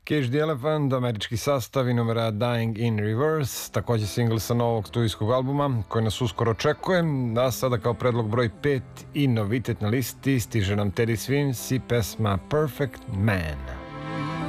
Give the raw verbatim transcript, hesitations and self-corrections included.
Cage the Elephant, američki sastav i numera Dying in Reverse, takođe singl sa novog studijskog albuma koji nas uskoro očekuje, a sada kao predlog broj pet i novitet na listi stiže nam Teddy Swims i pesma Perfect Man.